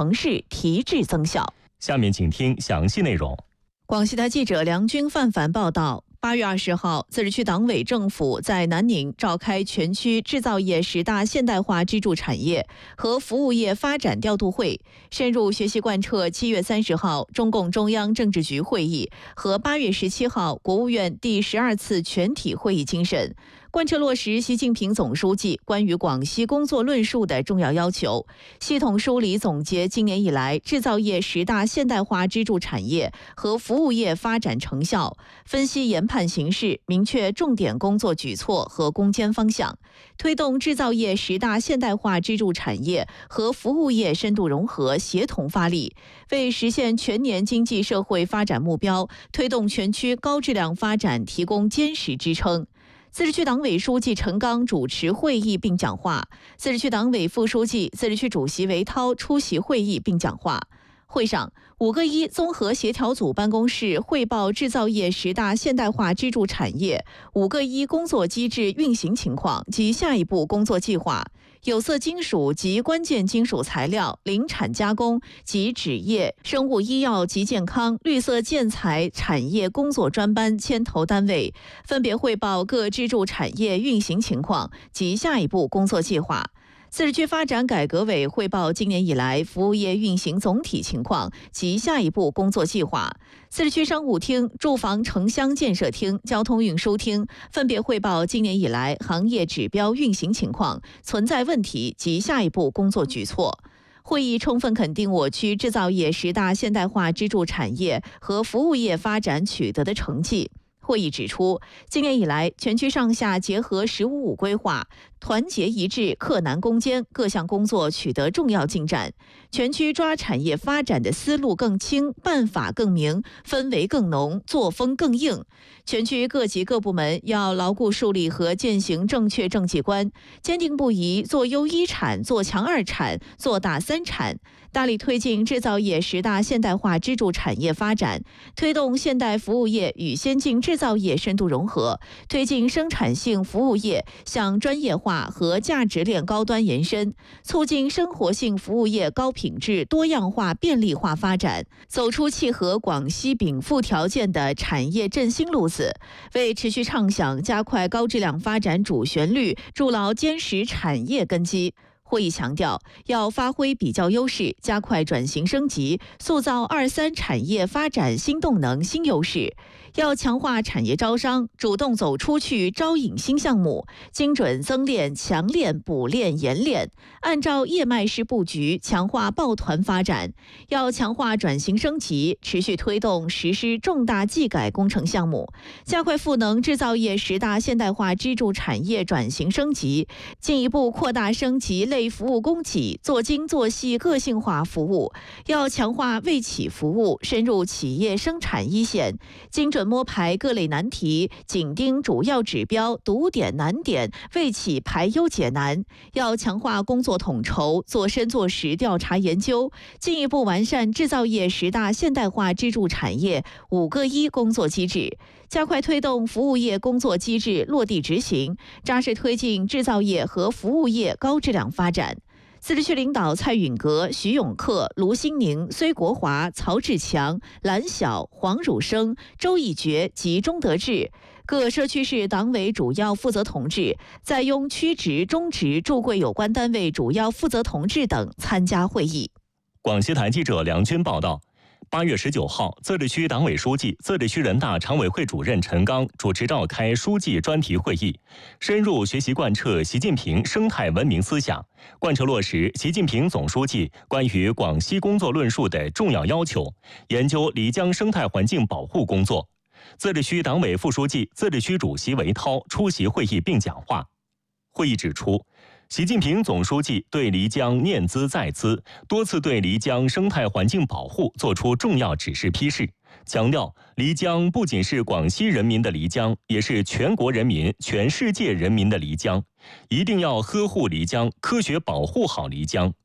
城市提质增效。 下面请听详细内容。 广西台记者梁军、范凡报道。8月20号，自治区党委政府在南宁召开全区制造业10大现代化支柱产业和服务业发展调度会，深入学习贯彻7月30号中共中央政治局会议和8月17号国务院第12次全体会议精神，贯彻落实习近平总书记关于广西工作论述的重要要求，系统梳理总结今年以来制造业10大现代化支柱产业和服务业发展成效，分析研判形势，明确重点工作举措和攻坚方向，推动制造业10大现代化支柱产业和服务业深度融合协同发力，为实现全年经济社会发展目标，推动全区高质量发展提供坚实支撑。自治区党委书记陈刚主持会议并讲话，自治区党委副书记、自治区主席韦涛出席会议并讲话。会上，5个1综合协调组办公室汇报制造业10大现代化支柱产业5个1工作机制运行情况及下一步工作计划。有色金属及关键金属材料、林产加工及纸业、生物医药及健康、绿色建材产业工作专班牵头单位分别汇报各支柱产业运行情况及下一步工作计划。自治区发展改革委汇报今年以来服务业运行总体情况及下一步工作计划。自治区商务厅、住房城乡建设厅、交通运输厅分别汇报今年以来行业指标运行情况、存在问题及下一步工作举措。会议充分肯定我区制造业10大现代化支柱产业和服务业发展取得的成绩。会议指出，今年以来，全区上下结合“15+5”规划，团结一致、克难攻坚，各项工作取得重要进展。全区抓产业发展的思路更清，办法更明，氛围更浓，作风更硬。全区各级各部门要牢固树立和践行正确政绩观，坚定不移做优1产、做强2产、做大3产，大力推进制造业10大现代化支柱产业发展，推动现代服务业与先进制造业深度融合，推进生产性服务业向专业化和价值链高端延伸，促进生活性服务业高品质、多样化、便利化发展，走出契合广西禀赋条件的产业振兴路子，为持续畅想加快高质量发展主旋律筑牢坚实产业根基。会议强调，要发挥比较优势，加快转型升级，塑造2、3产业发展新动能、新优势。要强化产业招商，主动走出去招引新项目，精准增链、强链、补链、延链，按照业脉式布局，强化抱团发展。要强化转型升级，持续推动实施重大技改工程项目，加快赋能制造业10大现代化支柱产业转型升级，进一步扩大升级类服务供给，做精做细个性化服务。要强化为企服务，深入企业生产一线，精准摸排各类难题，紧盯主要指标，堵点难点，为企排忧解难。要强化工作统筹，做深做实调查研究，进一步完善制造业10大现代化支柱产业5个1工作机制，加快推动服务业工作机制落地执行，扎实推进制造业和服务业高质量发展。自治区领导蔡允格、徐永克、卢新宁、崔国华、曹志强、蓝晓、黄汝生、周义觉及钟德志，各社区市党委主要负责同志、在庸区直、中直、驻贵有关单位主要负责同志等参加会议。 广西台记者梁军报道。8月19号，自治区党委书记、自治区人大常委会主任陈刚主持召开书记专题会议，深入学习贯彻习近平生态文明思想，贯彻落实习近平总书记关于广西工作论述的重要要求，研究漓江生态环境保护工作。自治区党委副书记、自治区主席韦涛出席会议并讲话。会议指出，习近平总书记对漓江念兹在兹，多次对漓江生态环境保护作出重要指示批示，强调漓江不仅是广西人民的漓江，也是全国人民、全世界人民的漓江，一定要呵护漓江，科学保护好漓江。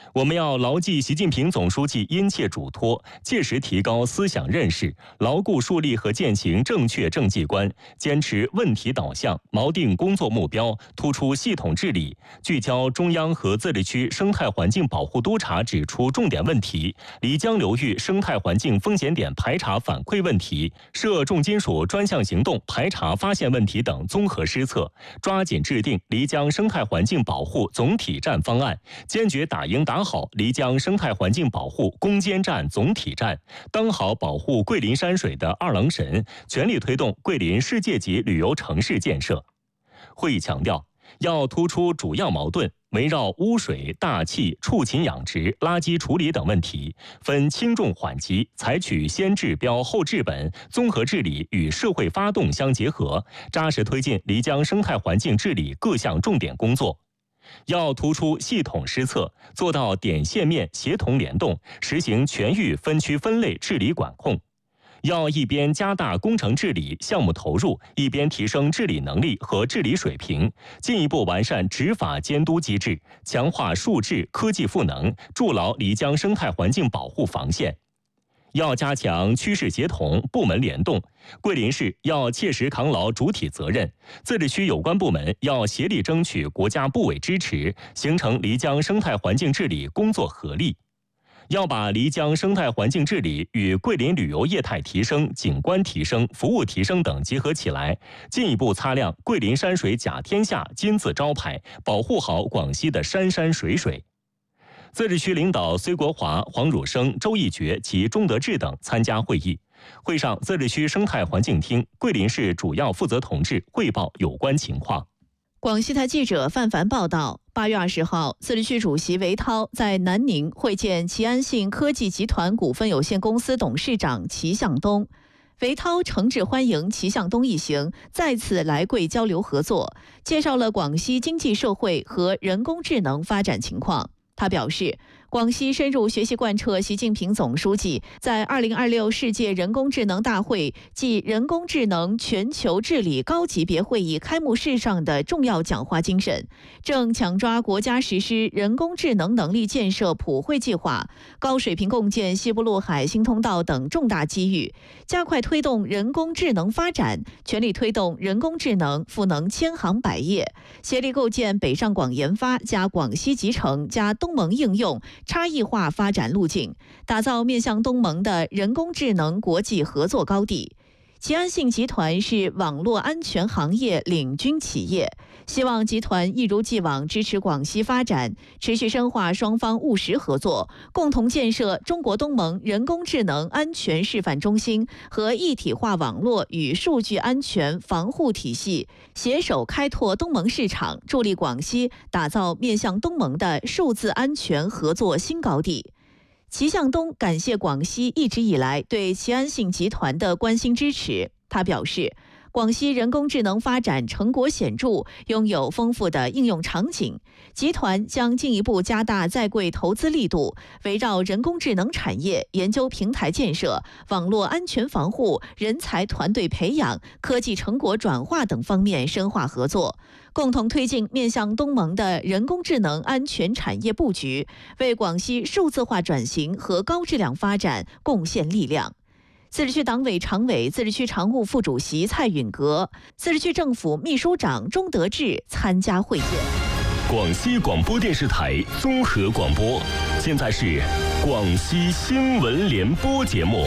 我们要牢记习近平总书记殷切嘱托，切实提高思想认识，牢固树立和践行正确政绩观，坚持问题导向，锚定工作目标，突出系统治理，聚焦中央和自治区生态环境保护督察指出重点问题，漓江流域生态环境风险点排查反馈问题，涉重金属专项行动排查发现问题等综合施策，抓紧制定漓江生态环境保护总体战方案，坚决打赢打好漓江生态环境保护攻坚战总体战，当好保护桂林山水的二郎神，全力推动桂林世界级旅游城市建设。会议强调，要突出主要矛盾，围绕污水、大气、畜禽养殖、垃圾处理等问题，分轻重缓急，采取先治标后治本、综合治理与社会发动相结合，扎实推进漓江生态环境治理各项重点工作。要突出系统施策，做到点线面协同联动，实行全域分区分类治理管控。要一边加大工程治理项目投入，一边提升治理能力和治理水平，进一步完善执法监督机制，强化数治科技赋能，筑牢漓江生态环境保护防线。要加强区市协同、部门联动，桂林市要切实扛牢主体责任，自治区有关部门要协力争取国家部委支持，形成漓江生态环境治理工作合力。要把漓江生态环境治理与桂林旅游业态提升、景观提升、服务提升等结合起来，进一步擦亮桂林山水甲天下金字招牌，保护好广西的山山水水。自治区领导崔国华、黄汝生、周一觉及钟德志等参加会议。会上，自治区生态环境厅、桂林市主要负责同志汇报有关情况。 广西台记者范凡报道，8月20号，自治区主席韦涛在南宁会见齐安信科技集团股份有限公司董事长齐向东。韦涛诚挚欢迎齐向东一行再次来桂交流合作，介绍了广西经济社会和人工智能发展情况。他表示，广西深入学习贯彻习近平总书记在2026世界人工智能大会暨人工智能全球治理高级别会议开幕式上的重要讲话精神，正抢抓国家实施人工智能能力建设普惠计划、高水平共建西部陆海新通道等重大机遇，加快推动人工智能发展，全力推动人工智能赋能千行百业，协力构建北上广研发加广西集成加东盟应用差异化发展路径，打造面向东盟的人工智能国际合作高地。齐安信集团是网络安全行业领军企业，希望集团一如既往支持广西发展，持续深化双方务实合作，共同建设中国东盟人工智能安全示范中心和一体化网络与数据安全防护体系，携手开拓东盟市场，助力广西打造面向东盟的数字安全合作新高地。齐向东感谢广西一直以来对齐安信集团的关心支持。他表示，广西人工智能发展成果显著，拥有丰富的应用场景。集团将进一步加大在桂投资力度，围绕人工智能产业、研究平台建设、网络安全防护、人才团队培养、科技成果转化等方面深化合作，共同推进面向东盟的人工智能安全产业布局，为广西数字化转型和高质量发展贡献力量。自治区党委常委、自治区常务副主席蔡允格、自治区政府秘书长钟德志参加会见。 广西广播电视台综合广播，现在是广西新闻联播节目。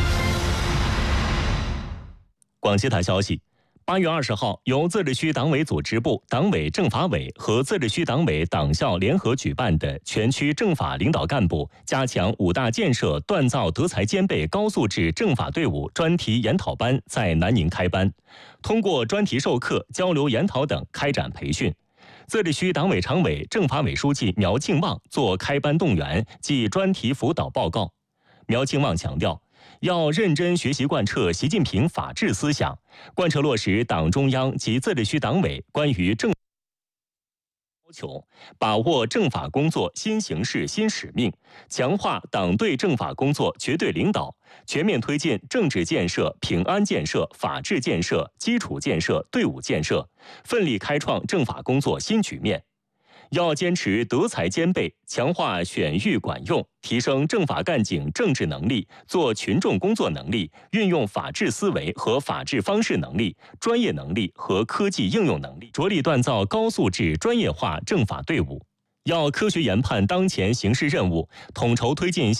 广西台消息，8月20号，由自治区党委组织部、党委政法委和自治区党委党校联合举办的全区政法领导干部加强5大建设锻造德才兼备高素质政法队伍专题研讨班在南宁开班，通过专题授课、交流研讨等开展培训。自治区党委常委、政法委书记苗庆旺作开班动员暨专题辅导报告。苗庆旺强调，要认真学习贯彻习近平法治思想，贯彻落实党中央及自治区党委关于政要求，把握政法工作新形势新使命，强化党对政法工作绝对领导，全面推进政治建设、平安建设、法治建设、基础建设、队伍建设，奋力开创政法工作新局面。 要坚持德才兼备，强化选育管用，提升政法干警政治能力、做群众工作能力、运用法治思维和法治方式能力、专业能力和科技应用能力，着力锻造高素质专业化政法队伍。要科学研判当前形势任务，统筹推进